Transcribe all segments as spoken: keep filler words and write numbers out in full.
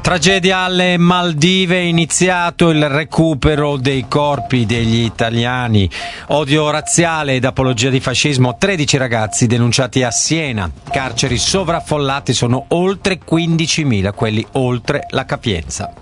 Tragedia alle Maldive, è iniziato il recupero dei corpi degli italiani. Odio razziale ed apologia di fascismo, tredici ragazzi denunciati a Siena. Carceri sovraffollate, sono oltre quindicimila, quelli oltre la capienza.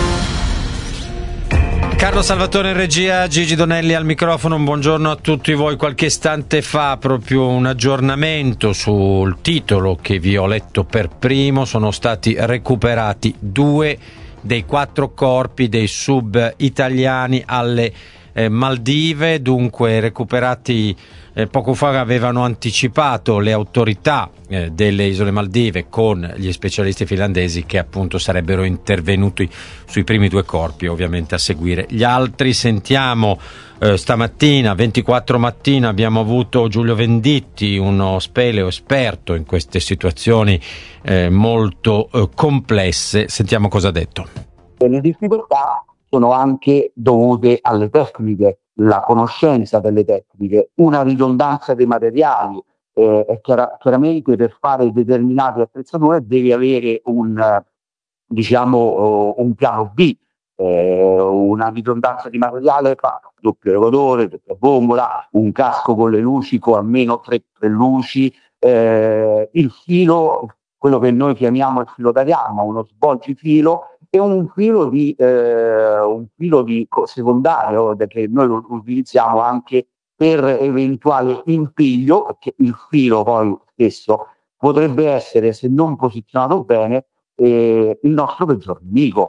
Carlo Salvatore in regia, Gigi Donelli al microfono, buongiorno a tutti voi. Qualche istante fa proprio un aggiornamento sul titolo che vi ho letto per primo: sono stati recuperati due dei quattro corpi dei sub italiani alle eh, Maldive, dunque recuperati eh, poco fa. Avevano anticipato le autorità eh, delle isole Maldive con gli specialisti finlandesi che appunto sarebbero intervenuti sui primi due corpi, ovviamente a seguire gli altri. Sentiamo eh, stamattina, ventiquattro mattina, abbiamo avuto Giulio Venditti, uno speleo esperto in queste situazioni eh, molto eh, complesse. Sentiamo cosa ha detto. Le difficoltà sono anche dovute alle tecniche, la conoscenza delle tecniche, una ridondanza dei materiali. Eh, è chiara, chiaramente per fare determinate attrezzature devi avere un, diciamo, un piano B, eh, una ridondanza di materiale, fa doppio erogatore, doppia bombola, un casco con le luci con almeno tre, tre luci, eh, il filo, quello che noi chiamiamo il filo d'ariama, uno svolgifilo, e un filo di eh, un filo di secondario che noi lo utilizziamo anche per eventuale impiglio, perché il filo poi stesso potrebbe essere, se non posizionato bene, eh, il nostro peggior nemico.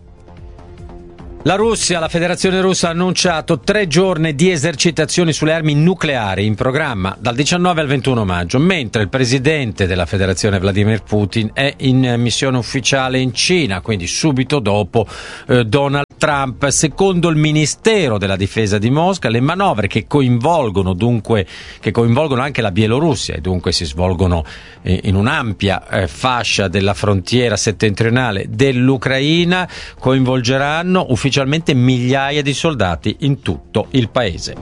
La Russia, la Federazione Russa ha annunciato tre giorni di esercitazioni sulle armi nucleari in programma dal diciannove al ventuno maggio, mentre il presidente della Federazione Vladimir Putin è in missione ufficiale in Cina, quindi subito dopo eh, Donald Trump. Secondo il Ministero della Difesa di Mosca, le manovre che coinvolgono dunque che coinvolgono anche la Bielorussia e dunque si svolgono eh, in un'ampia eh, fascia della frontiera settentrionale dell'Ucraina coinvolgeranno ufficialmente migliaia di soldati in tutto il paese.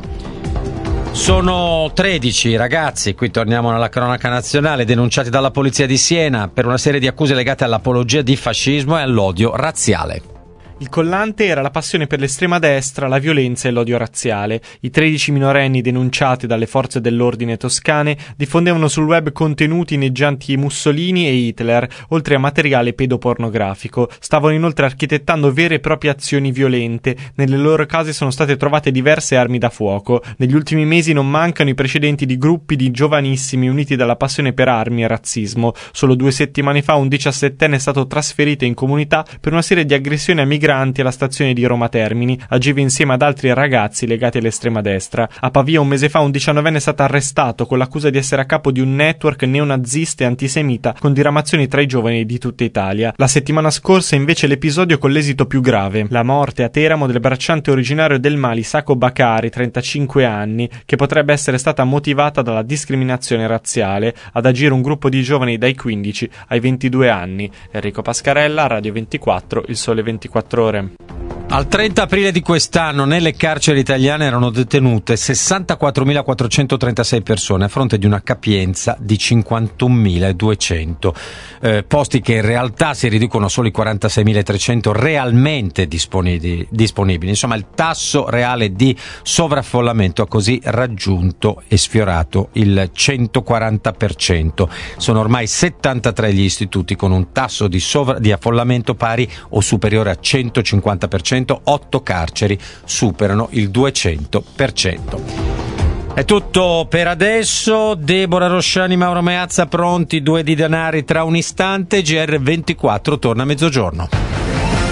Sono tredici ragazzi, qui torniamo alla cronaca nazionale, denunciati dalla polizia di Siena per una serie di accuse legate all'apologia di fascismo e all'odio razziale. Il collante era la passione per l'estrema destra, la violenza e l'odio razziale. I tredici minorenni denunciati dalle forze dell'ordine toscane diffondevano sul web contenuti inneggianti Mussolini e Hitler, oltre a materiale pedopornografico. Stavano inoltre architettando vere e proprie azioni violente. Nelle loro case sono state trovate diverse armi da fuoco. Negli ultimi mesi non mancano i precedenti di gruppi di giovanissimi uniti dalla passione per armi e razzismo. Solo due settimane fa un diciassettenne è stato trasferito in comunità per una serie di aggressioni a migranti alla stazione di Roma Termini. Agiva insieme ad altri ragazzi legati all'estrema destra. A Pavia un mese fa un diciannovenne è stato arrestato con l'accusa di essere a capo di un network neonazista e antisemita con diramazioni tra i giovani di tutta Italia. La settimana scorsa invece l'episodio con l'esito più grave: la morte a Teramo del bracciante originario del Mali Sako Bakari, trentacinque anni, che potrebbe essere stata motivata dalla discriminazione razziale. Ad agire un gruppo di giovani dai quindici ai ventidue anni. Enrico Pascarella, Radio ventiquattro, Il Sole ventiquattro Ore. Al trenta aprile di quest'anno nelle carceri italiane erano detenute sessantaquattromilaquattrocentotrentasei persone a fronte di una capienza di cinquantunomiladuecento, eh, posti che in realtà si riducono a soli quarantaseimilatrecento realmente disponibili, disponibili. Insomma, il tasso reale di sovraffollamento ha così raggiunto e sfiorato il centoquaranta per cento. Sono ormai settantatré gli istituti con un tasso di, sovra- di affollamento pari o superiore a centocinquanta per cento. otto carceri superano il duecento per cento. È tutto per adesso. Deborah Rosciani, Mauro Meazza pronti, due di denari tra un istante. G R ventiquattro torna a mezzogiorno.